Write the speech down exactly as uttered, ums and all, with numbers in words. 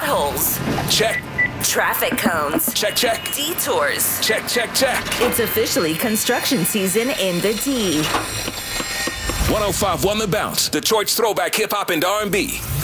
Potholes. Check. Traffic cones. Check, check. Detours. Check, check, check. It's officially construction season in the D. one oh five point one The Bounce, Detroit's throwback hip hop and R and B.